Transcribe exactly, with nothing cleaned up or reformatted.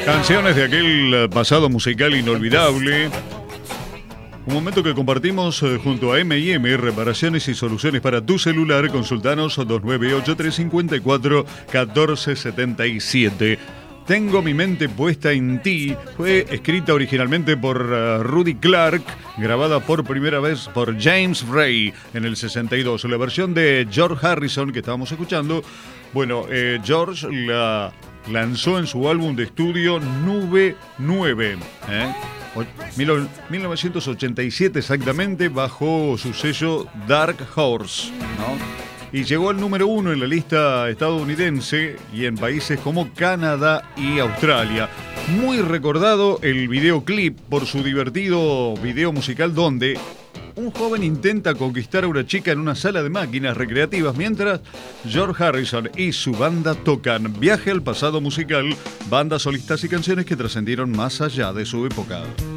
Canciones de aquel pasado musical inolvidable. Un momento que compartimos eh, junto a M y M, reparaciones y soluciones para tu celular. Consultanos dos nueve ocho tres cinco cuatro uno cuatro siete siete. Tengo mi mente puesta en ti. Fue escrita originalmente por uh, Rudy Clark, grabada por primera vez por James Ray en el sesenta y dos. La versión de George Harrison que estábamos escuchando, bueno, eh, George la lanzó en su álbum de estudio Nube nueve, ¿eh? mil novecientos ochenta y siete exactamente, bajo su sello Dark Horse, ¿no? Y llegó al número uno en la lista estadounidense y en países como Canadá y Australia. Muy recordado el videoclip por su divertido video musical donde un joven intenta conquistar a una chica en una sala de máquinas recreativas mientras George Harrison y su banda tocan. Viaje al pasado musical, bandas solistas y canciones que trascendieron más allá de su época.